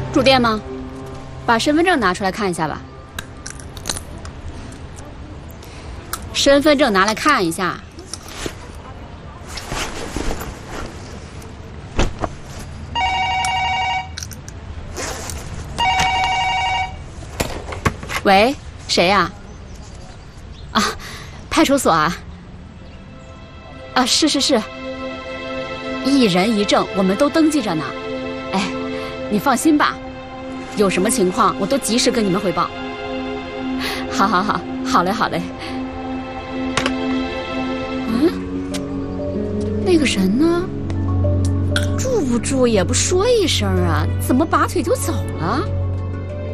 住店吗？把身份证拿出来看一下吧。身份证拿来看一下。喂，谁呀？啊，派出所啊。啊，是，一人一证，我们都登记着呢。哎，你放心吧，有什么情况我都及时跟你们汇报。好嘞。那个人呢？住不住也不说一声啊，怎么拔腿就走了？